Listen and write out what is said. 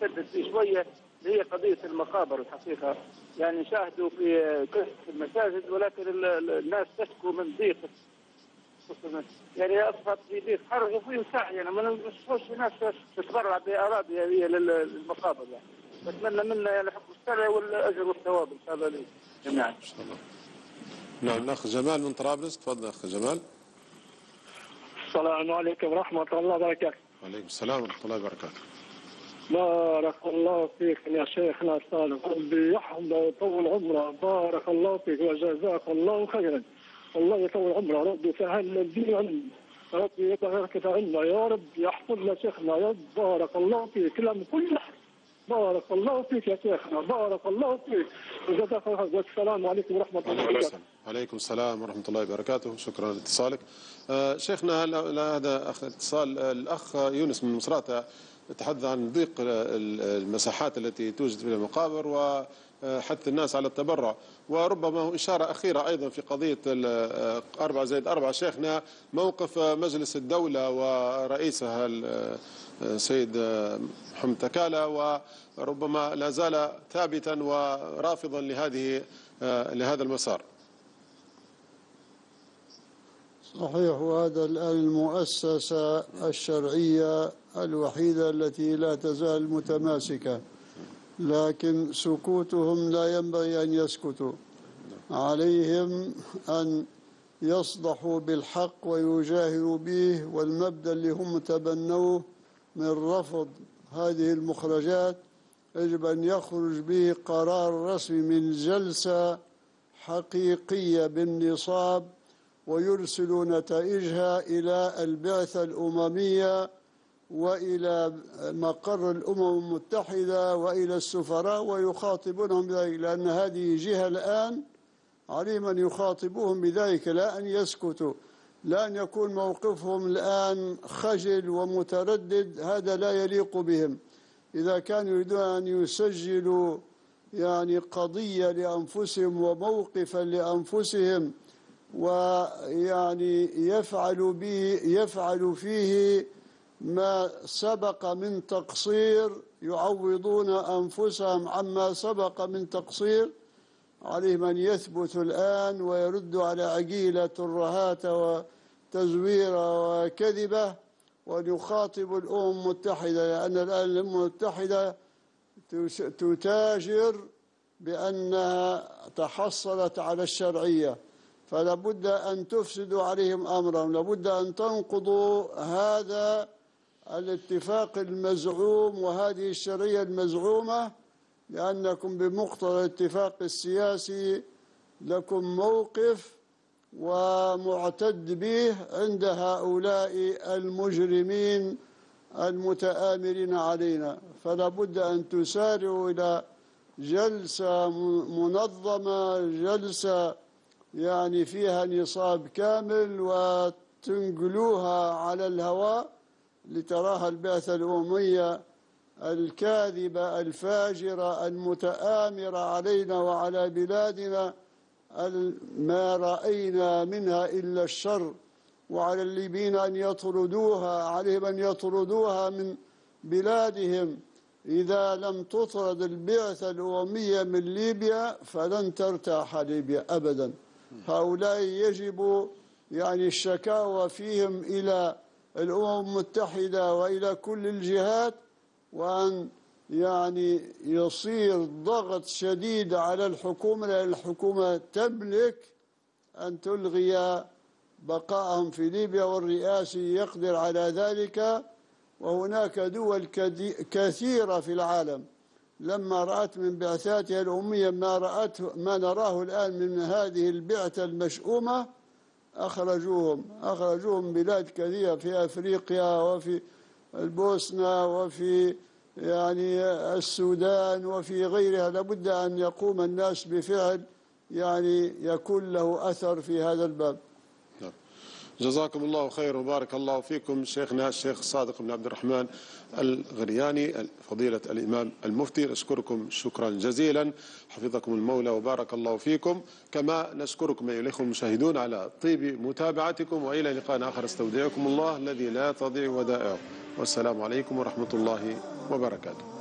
نشدد فيه شويه، اللي هي قضيه المقابر الحقيقه. يعني شاهدوا في كثره المساجد، ولكن الناس تشكو من ضيق، يعني اصبحت في ضيق حرج وفي سعه، يعني ما نشوفش الناس تتبرع باراضي هذه للمقابر. يعني نتمنى منا يعني حكم الشرع والاجر والثواب ان شاء الله لي جميعا. ان شاء الله. نعم، الاخ جمال من طرابلس، تفضل اخ جمال. السلام عليكم ورحمة الله وبركاته. وعليكم السلام ورحمة الله وبركاته. بارك الله فيك يا شيخنا صالح، ربي يحفظه ويطول عمره. بارك الله فيك وجزاك الله خيرا. الله يطول عمره، ربي يسهل الدين عنا، ربي يبارك عنا يا رب، يحفظ لنا شيخنا يا رب. بارك الله فيك، كلام كل حق. بارك الله فيك يا شيخنا، بارك الله فيك وجزاك الله خير. والسلام عليكم ورحمة الله وبركاته. وعليكم السلام ورحمة الله وبركاته، شكرا لاتصالك. شيخنا هذا اتصال الأخ يونس من مصراتة تحدث عن ضيق المساحات التي توجد في المقابر وحث الناس على التبرع، وربما هو إشارة أخيرة أيضا في قضية 4+4. شيخنا موقف مجلس الدولة ورئيسها السيد محمد تكالة وربما لا زال ثابتا ورافضا لهذا المسار. صحيح، وهذا الآن المؤسسة الشرعية الوحيدة التي لا تزال متماسكة، لكن سكوتهم لا ينبغي أن يسكتوا، عليهم أن يصدحوا بالحق ويجاهروا به، والمبدأ اللي هم تبنوه من رفض هذه المخرجات يجب أن يخرج به قرار رسمي من جلسة حقيقية بالنصاب، ويرسل نتائجها إلى البعثة الأممية وإلى مقر الأمم المتحدة وإلى السفراء ويخاطبونهم بذلك، لأن هذه جهة الآن عليهم أن يخاطبوهم بذلك، لا أن يسكتوا، لا أن يكون موقفهم الآن خجل ومتردد، هذا لا يليق بهم. إذا كانوا يريدون أن يسجلوا يعني قضية لأنفسهم وموقفا لأنفسهم ويعني يفعل فيه ما سبق من تقصير، يعوضون أنفسهم عما سبق من تقصير، عليهم أن يثبتوا الآن ويردوا على عقيلة الرهات وتزوير وكذبة، وأن يخاطبوا الأمم المتحدة، لأن الآن الأمم المتحدة تتاجر بأنها تحصلت على الشرعية، فلا بد أن تفسدوا عليهم أمرهم، لابد أن تنقضوا هذا الاتفاق المزعوم وهذه الشرعية المزعومة، لأنكم بمقتضى الاتفاق السياسي لكم موقف ومعتد به عند هؤلاء المجرمين المتآمرين علينا. فلا بد أن تسارعوا إلى جلسة منظمة، جلسة يعني فيها نصاب كامل، وتنقلوها على الهواء لتراها البعثة الأممية الكاذبة الفاجرة المتآمرة علينا وعلى بلادنا، ما رأينا منها إلا الشر، وعلى الليبيين أن يطردوها، عليهم أن يطردوها من بلادهم. إذا لم تطرد البعثة الأممية من ليبيا فلن ترتاح ليبيا أبدا. هؤلاء يجب يعني الشكاوى فيهم إلى الأمم المتحدة وإلى كل الجهات، وأن يعني يصير ضغط شديد على الحكومة، لأن الحكومة تملك أن تلغي بقائهم في ليبيا، والرئاسي يقدر على ذلك. وهناك دول كثيرة في العالم لما رأت من بعثاتها الأممية ما نراه الآن من هذه البعثة المشؤومة أخرجوهم بلاد كثيرة في أفريقيا وفي البوسنة وفي يعني السودان وفي غيرها. لابد أن يقوم الناس بفعل يعني يكون له أثر في هذا الباب. جزاكم الله خير وبارك الله فيكم. شيخنا الشيخ صادق بن عبد الرحمن الغرياني فضيلة الإمام المفتي، نشكركم شكرا جزيلا، حفظكم المولى وبارك الله فيكم. كما نشكركم أيها الأخوة المشاهدون على طيب متابعتكم، وإلى لقاء آخر استودعكم الله الذي لا تضيع ودائعه، والسلام عليكم ورحمة الله وبركاته.